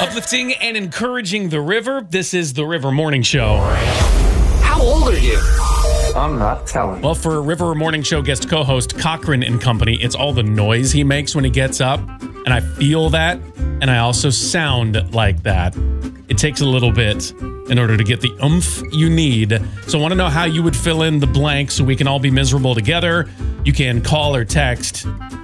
Uplifting and encouraging the river. This is the River Morning Show. How old are you? I'm not telling. Well, for River Morning Show guest co-host Cochran and Company, it's all the noise he makes when he gets up. And I feel that. And I also sound like that. It takes a little bit in order to get the oomph you need. So I want to know how you would fill in the blank so we can all be miserable together. You can call or text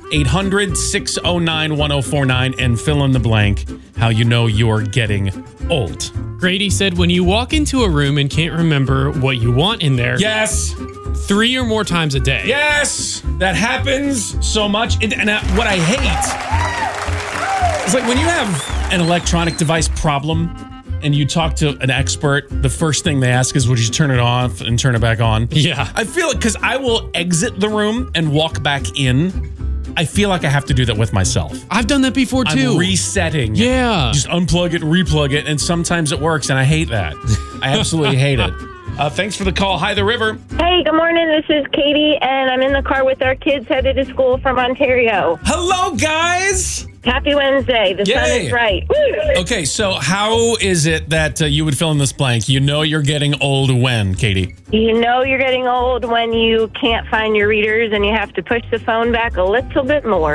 800-609-1049 and fill in the blank how you know you're getting old. Grady said when you walk into a room and can't remember what you want in there. Yes. 3 or more times a day. Yes. That happens so much. And what I hate is like when you have an electronic device problem and you talk to an expert, the first thing they ask is, would you turn it off and turn it back on? Yeah. I feel it because I will exit the room and walk back in. I feel like I have to do that with myself. I've done that before, too. I'm resetting. Yeah. Just unplug it, replug it, and sometimes it works, and I hate that. I absolutely hate it. Thanks for the call. Hi, the River. Hey, good morning. This is Katie, and I'm in the car with our kids headed to school from Ontario. Hello, guys. Happy Wednesday. The sun is bright. Woo! Okay, so how is it that you would fill in this blank? You know you're getting old when, Katie? You know you're getting old when you can't find your readers and you have to push the phone back a little bit more.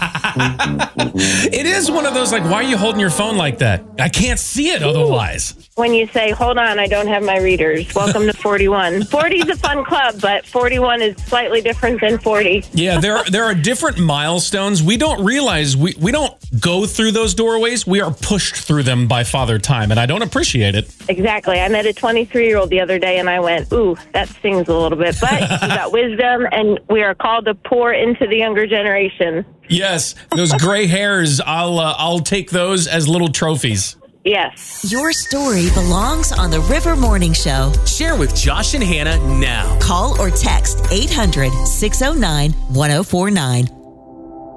It is one of those, like, why are you holding your phone like that? I can't see it otherwise. When you say, hold on, I don't have my readers. Welcome to 41. 40 is a fun club, but 41 is slightly different than 40. Yeah, there are different milestones. We don't realize we don't go through those doorways. We are pushed through them by Father Time, and I don't appreciate it. Exactly. I met a 23-year-old the other day, and I went, ooh, that stings a little bit. But you got wisdom, and we are called to pour into the younger generation. Yes, those gray hairs, I'll take those as little trophies. Yes. Your story belongs on the River Morning Show. Share with Josh and Hannah now. Call or text 800-609-1049.